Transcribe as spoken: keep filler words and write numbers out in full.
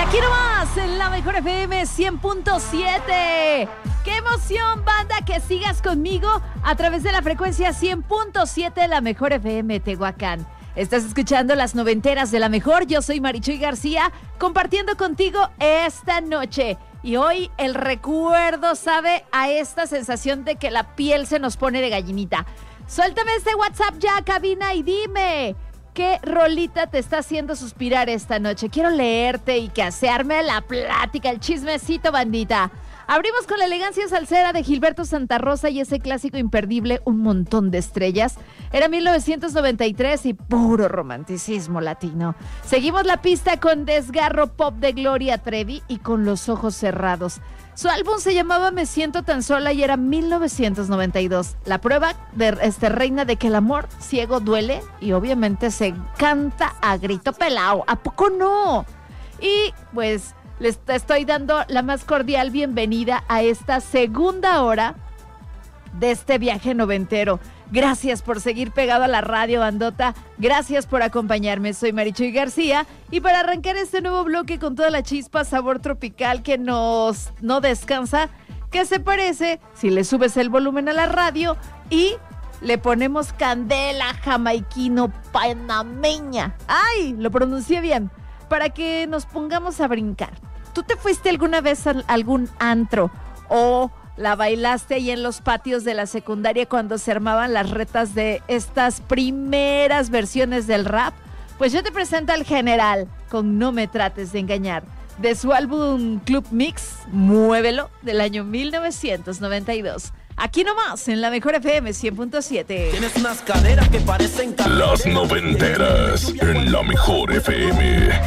Aquí nomás, en la mejor F M cien punto siete. ¡Qué emoción, banda, que sigas conmigo a través de la frecuencia cien punto siete de la mejor F M Tehuacán! Estás escuchando las noventeras de la mejor. Yo soy Marichuy García, compartiendo contigo esta noche. Y hoy el recuerdo sabe a esta sensación de que la piel se nos pone de gallinita. Suéltame este WhatsApp ya, cabina, y dime, ¿qué rolita te está haciendo suspirar esta noche? Quiero leerte y que se arme la plática, el chismecito, bandita. Abrimos con la elegancia salsera de Gilberto Santa Rosa y ese clásico imperdible, Un montón de estrellas. Era mil novecientos noventa y tres y puro romanticismo latino. Seguimos la pista con desgarro pop de Gloria Trevi y Con los ojos cerrados. Su álbum se llamaba Me siento tan sola y era mil novecientos noventa y dos. La prueba de este reina de que el amor ciego duele y obviamente se canta a grito pelao. ¿A poco no? Y pues les estoy dando la más cordial bienvenida a esta segunda hora de este viaje noventero. Gracias por seguir pegado a la radio, bandota. Gracias por acompañarme. Soy Marichuy García y para arrancar este nuevo bloque con toda la chispa, sabor tropical que nos no descansa, ¿qué se parece si le subes el volumen a la radio y le ponemos candela jamaiquino panameña? ¡Ay! Lo pronuncié bien. Para que nos pongamos a brincar. ¿Tú te fuiste alguna vez a algún antro o la bailaste ahí en los patios de la secundaria cuando se armaban las retas de estas primeras versiones del rap? Pues yo te presento al General con No me trates de engañar, de su álbum Club Mix, Muévelo, del año mil novecientos noventa y dos. Aquí nomás, en la mejor F M cien punto siete. Tienes unas caderas que parecen... Las noventeras en la mejor F M.